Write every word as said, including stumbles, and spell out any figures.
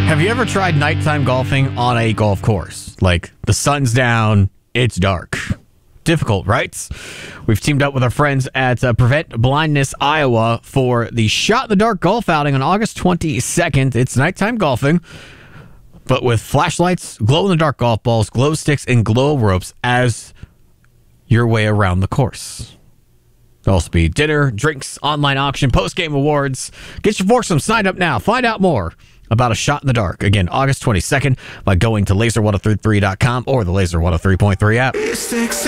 Have you ever tried nighttime golfing on a golf course? Like, the sun's down, it's dark. Difficult, right? We've teamed up with our friends at uh, Prevent Blindness Iowa for the Shot in the Dark golf outing on August twenty-second. It's nighttime golfing, but with flashlights, glow-in-the-dark golf balls, glow sticks, and glow ropes as your way around the course. There'll also be dinner, drinks, online auction, post-game awards. Get your foursome signed up now. Find out more about A Shot in the Dark. Again, August twenty-second by going to laser one oh three three dot com or the Laser one oh three point three app.